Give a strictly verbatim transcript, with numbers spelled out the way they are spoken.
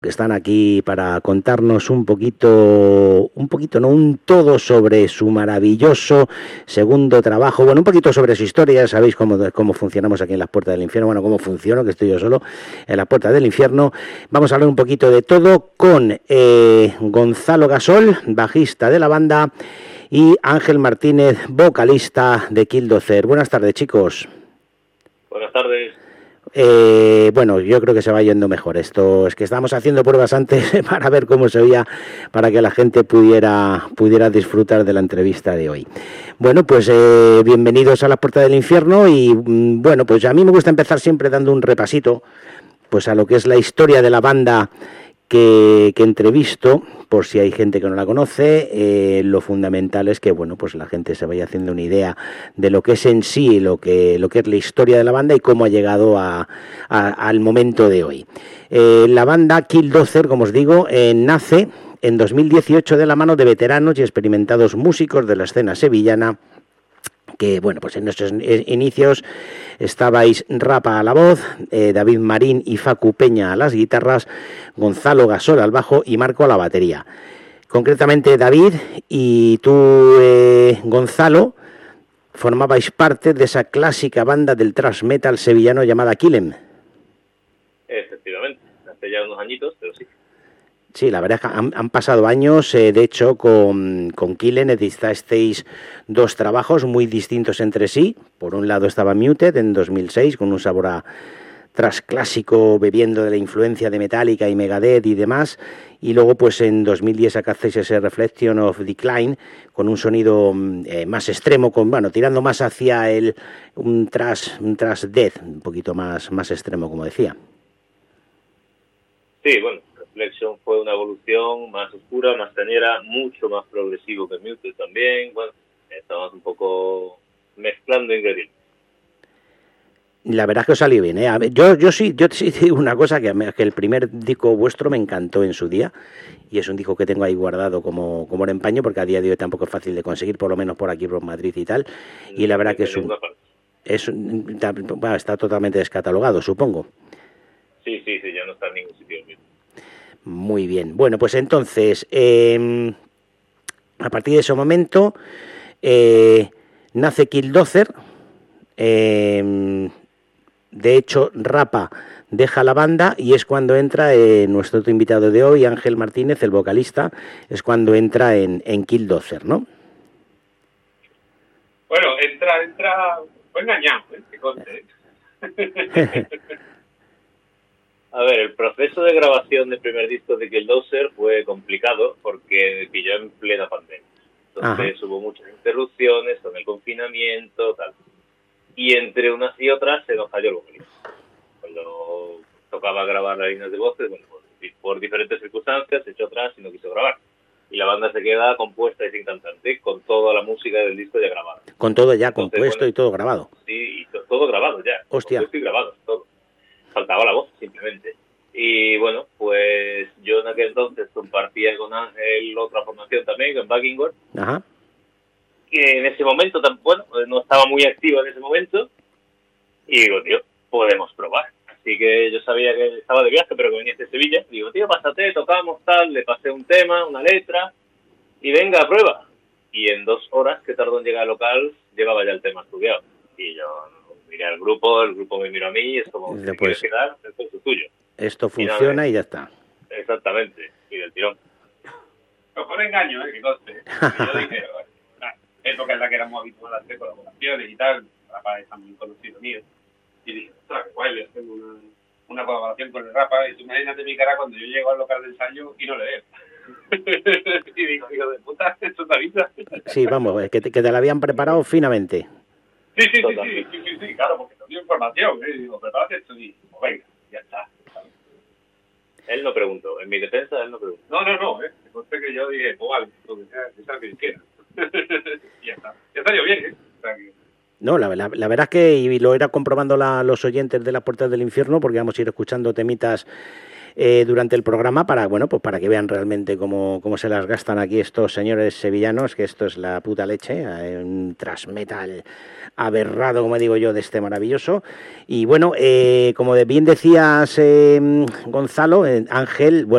que están aquí para contarnos un poquito, un poquito, no, un todo sobre su maravilloso segundo trabajo, bueno, un poquito sobre su historia. Sabéis cómo, cómo funcionamos aquí en las Puertas del Infierno, bueno, cómo funciono, que estoy yo solo en las Puertas del Infierno. Vamos a hablar un poquito de todo con eh, Gonzalo Gasol, bajista de la banda, y Ángel Martínez, vocalista de Killdozer. Buenas tardes, chicos. Buenas tardes. Eh, bueno, yo creo que se va yendo mejor. Esto es que estábamos haciendo pruebas antes para ver cómo se oía, para que la gente pudiera, pudiera disfrutar de la entrevista de hoy. Bueno, pues eh, bienvenidos a la Puerta del Infierno y bueno, pues a mí me gusta empezar siempre dando un repasito pues a lo que es la historia de la banda que, que entrevisto, por si hay gente que no la conoce. Eh, lo fundamental es que bueno, pues la gente se vaya haciendo una idea de lo que es en sí, lo que, lo que es la historia de la banda y cómo ha llegado a, a, al momento de hoy. Eh, la banda Killdozer, como os digo, eh, nace en dos mil dieciocho de la mano de veteranos y experimentados músicos de la escena sevillana, que bueno, pues en nuestros inicios estabais Rapa a la voz, eh, David Marín y Facu Peña a las guitarras, Gonzalo Gasol al bajo y Marco a la batería. Concretamente David y tú, eh, Gonzalo, formabais parte de esa clásica banda del thrash metal sevillano llamada Killem. Efectivamente, hace ya unos añitos, pero sí. Sí, la verdad es que han, han pasado años. Eh, de hecho, con, con Killem editasteis dos trabajos muy distintos entre sí. Por un lado estaba Muted en dos mil seis, con un sabor a thrash clásico, bebiendo de la influencia de Metallica y Megadeth y demás. Y luego, pues en dos mil diez sacasteis ese Reflection of Decline, con un sonido eh, más extremo, con bueno, tirando más hacia el un thrash, un thrash death, un poquito más, más extremo, como decía. Sí, bueno. Reflection fue una evolución más oscura, más cañera, mucho más progresivo que Muted también. Bueno, estamos un poco mezclando ingredientes. La verdad es que os salió bien, ¿eh? A ver, yo, yo sí, yo sí digo una cosa, que, que el primer disco vuestro me encantó en su día, y es un disco que tengo ahí guardado como, como en empaño, porque a día de hoy tampoco es fácil de conseguir, por lo menos por aquí, por Madrid y tal, y la verdad que es un, es un, está, está totalmente descatalogado, supongo. Sí, sí, sí, ya no está en ningún sitio. Muy bien. Bueno, pues entonces, eh, a partir de ese momento, eh, nace Killdozer. Eh, de hecho, Rapa deja la banda y es cuando entra eh, nuestro otro invitado de hoy, Ángel Martínez, el vocalista, es cuando entra en, en Killdozer, ¿no? Bueno, entra, entra, fue engañado, ¿eh? Que conste. A ver, el proceso de grabación del primer disco de Killdozer fue complicado porque pilló en plena pandemia. Entonces Ajá. hubo muchas interrupciones con el confinamiento, tal. Y entre unas y otras se nos cayó el vocalista. Cuando tocaba grabar las líneas de voces, bueno, pues, por diferentes circunstancias se echó atrás y no quiso grabar. Y la banda se queda compuesta y sin cantante, con toda la música del disco ya grabada. Con todo ya Entonces, compuesto bueno, y todo grabado. Sí, y to- todo grabado ya. Hostia. Compuesto y grabado, todo. Faltaba la voz, simplemente. Y bueno, pues yo en aquel entonces compartía con Ángel otra formación también, en Buckinghamshire. Ajá. Que en ese momento, bueno, no estaba muy activa en ese momento. Y digo, tío, podemos probar. Así que yo sabía que estaba de viaje, pero que venía de Sevilla. Digo, tío, pásate, tocamos, tal. Le pasé un tema, una letra. Y venga, prueba. Y en dos horas que tardó en llegar al local, llevaba ya el tema estudiado. Y yo miré al grupo, el grupo me miró a mí, y es como, si Después, quieres quedar, esto es tuyo. Esto funciona y, nada, y ya está. Exactamente, y del tirón. No fue un engaño, ¿eh? Que conste. Yo dije, bueno, una época en la que éramos habituales a hacer colaboraciones y tal, Rapa es muy conocido mío. Y dije, ostras, qué guay, le hacemos una, una colaboración con el Rapa. Y tú imagínate mi cara cuando yo llego al local de ensayo y no le veo. Y digo, hijo de puta, esto te avisa. Sí, vamos, que te, que te la habían preparado finamente. Sí, sí, sí, sí, sí, sí, sí, claro, porque no dio información. ¿eh? Y digo, prepárate esto y digo, venga, ya está. Él no preguntó, en mi defensa él no preguntó. No, no, no, ¿eh? Me conté que yo dije, pues vale, lo que sea, que sea que quiera. Y ya está. Ya salió bien, ¿eh? O sea que... No, la, la, la verdad es que, y lo era comprobando la, los oyentes de las Puertas del Infierno, porque vamos a ir escuchando temitas eh, durante el programa para, bueno, pues para que vean realmente cómo, cómo se las gastan aquí estos señores sevillanos, que esto es la puta leche, eh, un thrash metal aberrado, como digo yo, de este maravilloso. Y bueno, eh, como bien decías, eh, Gonzalo, eh, Ángel, bueno,